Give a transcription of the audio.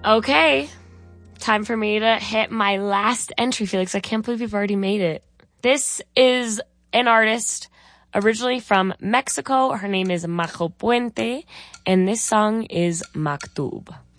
Okay. Time for me to hit my last entry, Felix. I can't believe you've already made it. This is an artist originally from Mexico. Her name is Majo Puente, and this song is Maktub.